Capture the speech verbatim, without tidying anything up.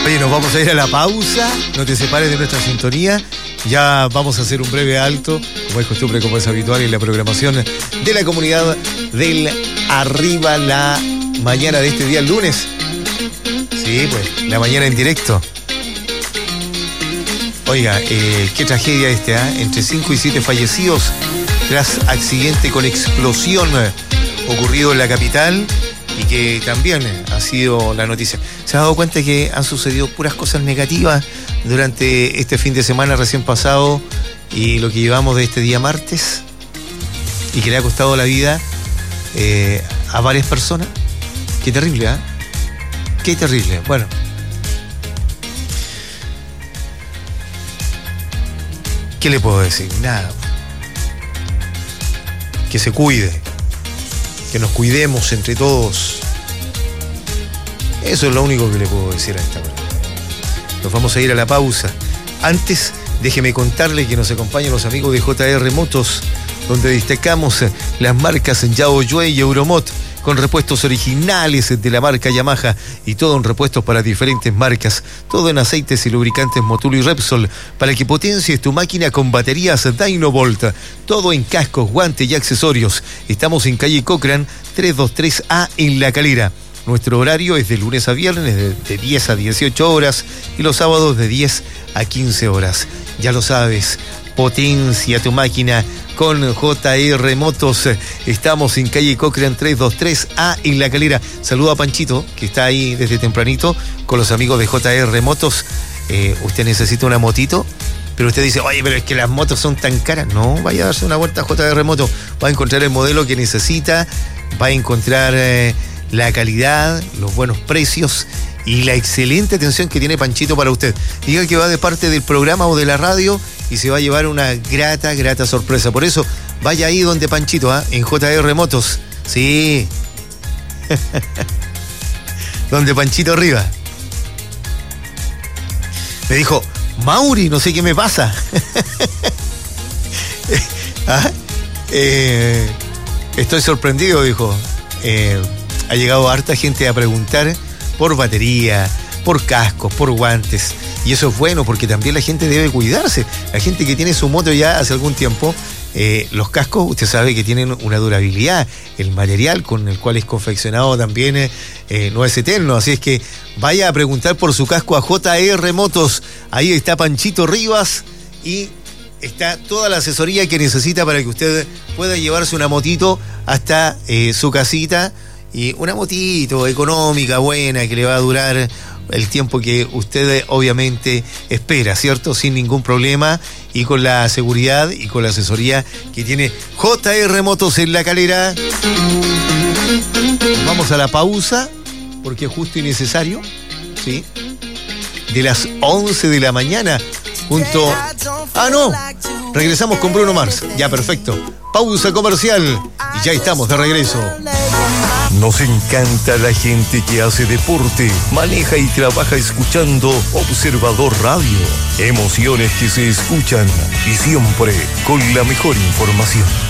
Oye, nos vamos a ir a la pausa, no te separes de nuestra sintonía, ya vamos a hacer un breve alto, como es costumbre, como es habitual en la programación de la comunidad del Arriba la mañana de este día, el lunes. Sí, pues, la mañana en directo. Oiga, eh, qué tragedia este, ¿eh? Entre cinco y siete fallecidos tras accidente con explosión ocurrido en la capital y que también ha sido la noticia. ¿Se ha dado cuenta que han sucedido puras cosas negativas durante este fin de semana recién pasado y lo que llevamos de este día martes? Y que le ha costado la vida eh, a varias personas. Qué terrible, ¿eh? Qué terrible. Bueno. ¿Qué le puedo decir? Nada. Que se cuide. Que nos cuidemos entre todos. Eso es lo único que le puedo decir a esta hora. Nos vamos a ir a la pausa. Antes, déjeme contarle que nos acompañan los amigos de J R Motos, donde destacamos las marcas Yaoyue y Euromot, con repuestos originales de la marca Yamaha y todo en repuestos para diferentes marcas, todo en aceites y lubricantes Motul y Repsol, para que potencies tu máquina con baterías Dynovolt, todo en cascos, guantes y accesorios. Estamos en calle Cochrane trescientos veintitrés A en La Calera. Nuestro horario es de lunes a viernes de, de diez a dieciocho horas y los sábados de diez a quince horas. Ya lo sabes, potencia tu máquina con J R Motos. Estamos en calle Cochrane trescientos veintitrés A en La Calera. Saludo a Panchito, que está ahí desde tempranito con los amigos de J R Motos. Eh, ¿Usted necesita una motito? Pero usted dice, oye, pero es que las motos son tan caras. No, vaya a darse una vuelta a J R Motos. Va a encontrar el modelo que necesita, va a encontrar eh, la calidad, los buenos precios y la excelente atención que tiene Panchito para usted. Diga que va de parte del programa o de la radio y se va a llevar una grata, grata sorpresa. Por eso, vaya ahí donde Panchito, ¿eh? En J R Motos. Sí. Donde Panchito arriba. Me dijo, Mauri, no sé qué me pasa. ¿Ah? eh, estoy sorprendido, dijo. Eh, ha llegado harta gente a preguntar por batería, por cascos, por guantes. Y eso es bueno porque también la gente debe cuidarse. La gente que tiene su moto ya hace algún tiempo, eh, los cascos, usted sabe que tienen una durabilidad. El material con el cual es confeccionado también eh, no es eterno. Así es que vaya a preguntar por su casco a J R Motos. Ahí está Panchito Rivas y está toda la asesoría que necesita para que usted pueda llevarse una motito hasta eh, su casita. Y una motito económica, buena, que le va a durar el tiempo que usted obviamente espera, ¿cierto? Sin ningún problema y con la seguridad y con la asesoría que tiene J R Motos en La Calera. Vamos a la pausa, porque es justo y necesario, ¿sí? De las once de la mañana, junto... Ah, no, regresamos con Bruno Mars. Ya, perfecto. Pausa comercial y ya estamos de regreso. Nos encanta la gente que hace deporte, maneja y trabaja escuchando Observador Radio. Emociones que se escuchan y siempre con la mejor información.